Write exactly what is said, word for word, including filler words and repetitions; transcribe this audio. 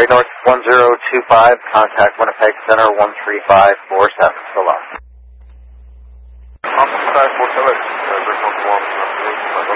Great North one zero two five, contact Winnipeg Center one three five four seven. So long. one three five four seven, Great North one.